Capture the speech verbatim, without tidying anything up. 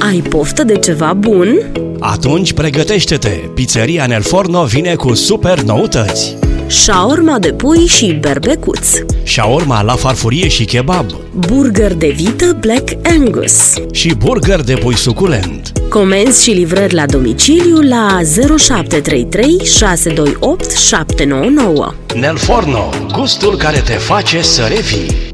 Ai poftă de ceva bun? Atunci pregătește-te! Pizzeria Nel Forno vine cu super noutăți! Shaorma de pui și berbecuț, Shaorma la farfurie și kebab, burger de vită Black Angus și burger de pui suculent. Comenzi și livrări la domiciliu la zero șapte trei trei șase doi opt șapte nouă nouă. Nel Forno, gustul care te face să revii!